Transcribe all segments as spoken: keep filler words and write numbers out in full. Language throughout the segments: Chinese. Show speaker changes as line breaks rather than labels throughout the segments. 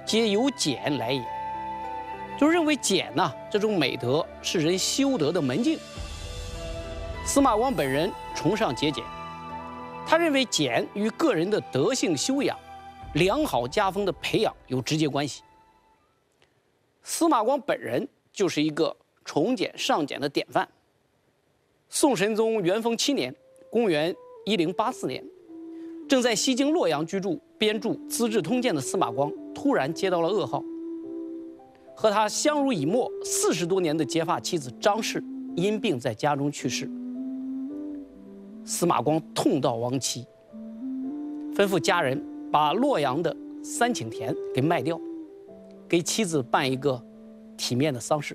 皆由俭来也。就认为俭呐、啊、这种美德是人修德的门径。司马光本人崇尚节俭，他认为俭与个人的德性修养、良好家风的培养有直接关系。司马光本人就是一个崇俭尚俭的典范。宋神宗元丰七年，公元一零八四年，正在西京洛阳居住编著《资治通鉴》的司马光突然接到了噩耗，和他相濡以沫四十多年的结发妻子张氏因病在家中去世。司马光痛悼亡妻，吩咐家人把洛阳的三顷田给卖掉，给妻子办一个体面的丧事。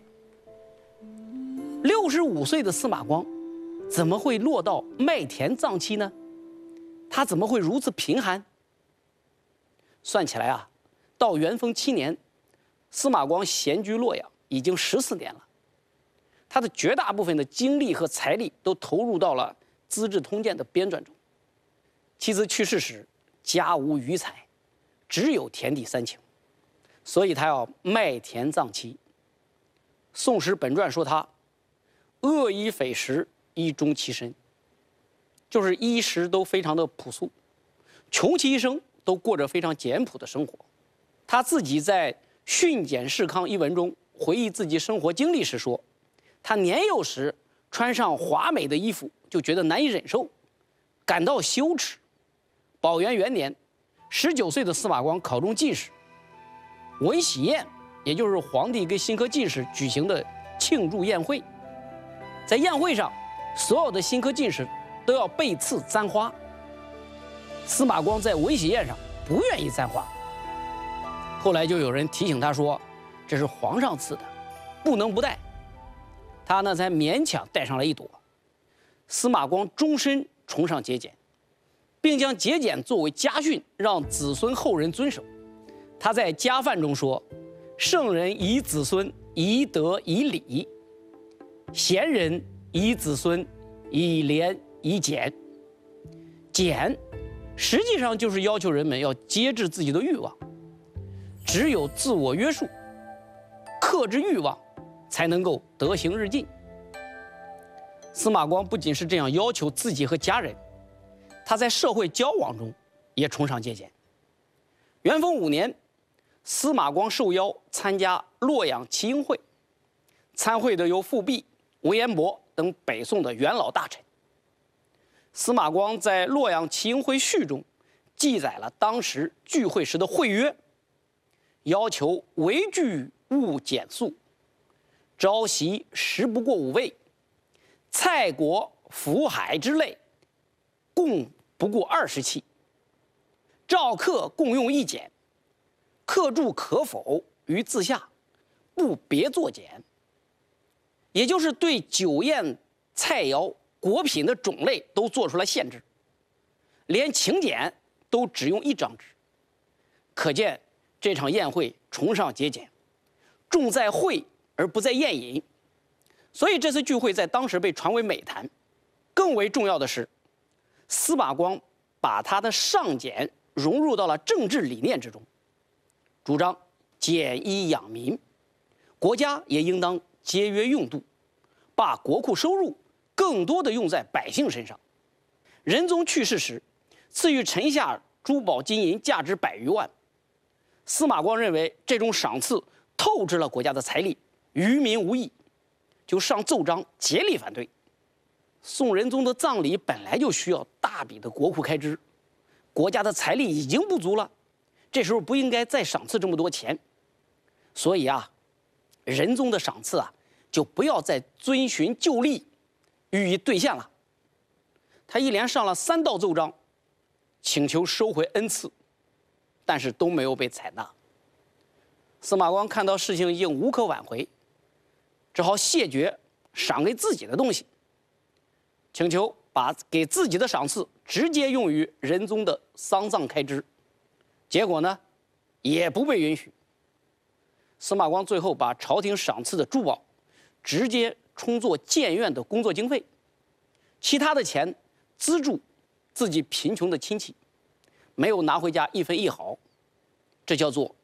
六十五岁的司马光怎么会落到卖田葬妻呢？他怎么会如此贫寒？算起来啊，到元丰七年，司马光闲居洛阳已经十四年了。他的绝大部分的精力和财力都投入到了《资治通鉴》的编撰中。妻子去世时，家无余财，只有田地三顷，所以他要卖田葬妻。《宋史本传》说他恶衣匪食，衣终其身，就是衣食都非常的朴素，穷其一生都过着非常简朴的生活。他自己在《训俭示康》一文中回忆自己生活经历时说，他年幼时穿上华美的衣服就觉得难以忍受，感到羞耻。宝元元年，十九岁的司马光考中进士，文喜宴，也就是皇帝跟新科进士举行的庆祝宴会。在宴会上，所有的新科进士都要被赐簪花。司马光在文喜宴上不愿意簪花，后来就有人提醒他说，这是皇上赐的，不能不戴。他呢才勉强戴上了一朵。司马光终身崇尚节俭，并将节俭作为家训，让子孙后人遵守。他在家范中说，圣人以子孙以德以礼，贤人以子孙以廉以俭。俭实际上就是要求人们要节制自己的欲望，只有自我约束，克制欲望，才能够德行日进。司马光不仅是这样要求自己和家人，他在社会交往中也崇尚节俭。元丰五年，司马光受邀参加洛阳齐英会，参会的有富弼、韦延伯等北宋的元老大臣。司马光在洛阳齐英会序中记载了当时聚会时的会约，要求唯聚勿减素，朝夕食不过五味，菜果腐海之类共不过二十器，召客共用一简，客住可否于自下，不别作简。也就是对酒宴、菜肴、果品的种类都做出了限制，连请柬都只用一张纸。可见这场宴会崇尚节俭，重在会而不在宴饮。所以这次聚会在当时被传为美谈。更为重要的是，司马光把他的尚俭融入到了政治理念之中，主张俭衣养民，国家也应当节约用度，把国库收入更多的用在百姓身上。仁宗去世时，赐予臣下珠宝金银价值百余万。司马光认为这种赏赐透支了国家的财力，于民无益，就上奏章竭力反对。宋仁宗的葬礼本来就需要大笔的国库开支，国家的财力已经不足了，这时候不应该再赏赐这么多钱。所以啊，仁宗的赏赐啊，就不要再遵循旧例予以兑现了。他一连上了三道奏章，请求收回恩赐，但是都没有被采纳。司马光看到事情已经无可挽回，只好谢绝赏给自己的东西，请求把给自己的赏赐直接用于仁宗的丧葬开支。结果呢，也不被允许。司马光最后把朝廷赏赐的珠宝直接充作建院的工作经费，其他的钱资助自己贫穷的亲戚，没有拿回家一分一毫。这叫做